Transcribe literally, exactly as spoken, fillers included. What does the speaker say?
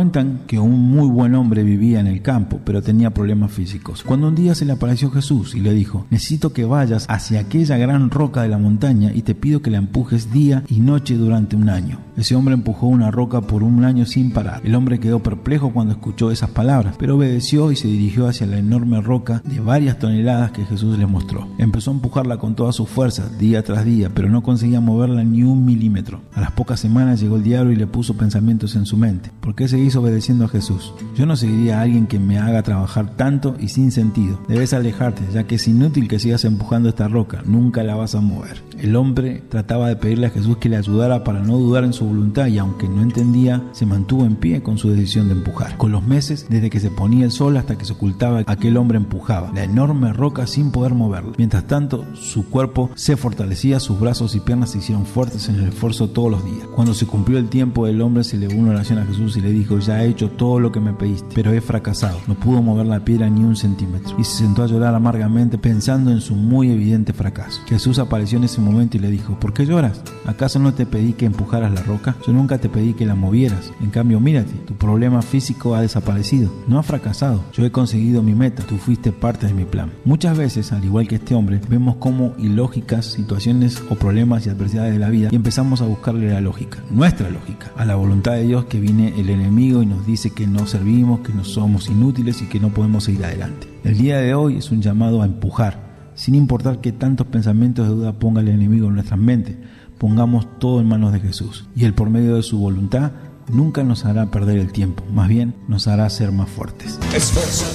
Cuentan que un muy buen hombre vivía en el campo, pero tenía problemas físicos. Cuando un día se le apareció Jesús y le dijo: necesito que vayas hacia aquella gran roca de la montaña y te pido que la empujes día y noche durante un año. Ese hombre empujó una roca por un año sin parar. El hombre quedó perplejo cuando escuchó esas palabras, pero obedeció y se dirigió hacia la enorme roca de varias toneladas que Jesús le mostró. Empezó a empujarla con todas sus fuerzas, día tras día, pero no conseguía moverla ni un milímetro. A las pocas semanas llegó el diablo y le puso pensamientos en su mente. ¿Por qué seguís obedeciendo a Jesús? Yo no seguiría a alguien que me haga trabajar tanto y sin sentido. Debes alejarte, ya que es inútil que sigas empujando esta roca, nunca la vas a mover. El hombre trataba de pedirle a Jesús que le ayudara para no dudar en su voluntad, y aunque no entendía, se mantuvo en pie con su decisión de empujar. Con los meses, desde que se ponía el sol hasta que se ocultaba, aquel hombre empujaba la enorme roca sin poder moverla. Mientras tanto, su cuerpo se fortalecía, sus brazos y piernas se hicieron fuertes en el esfuerzo todos los días. Cuando se cumplió el tiempo, el hombre se elevó una oración a Jesús y le dijo: ya he hecho todo lo que me pediste, pero he fracasado. No pudo mover la piedra ni un centímetro. Y se sentó a llorar amargamente pensando en su muy evidente fracaso. Jesús apareció en ese momento y le dijo: ¿por qué lloras? ¿Acaso no te pedí que empujaras la roca? Yo nunca te pedí que la movieras. En cambio, mírate, tu problema físico ha desaparecido. No has fracasado. Yo he conseguido mi meta. Tú fuiste parte de mi plan. Muchas veces, al igual que este hombre, vemos como ilógicas situaciones o problemas y adversidades de la vida y empezamos a buscarle la lógica, nuestra lógica, a la voluntad de Dios, que viene el enemigo y nos dice que no servimos, que no somos inútiles y que no podemos seguir adelante. El día de hoy es un llamado a empujar, sin importar qué tantos pensamientos de duda ponga el enemigo en nuestras mentes. Pongamos todo en manos de Jesús, y Él, por medio de su voluntad, nunca nos hará perder el tiempo, más bien nos hará ser más fuertes. Esfuerzo.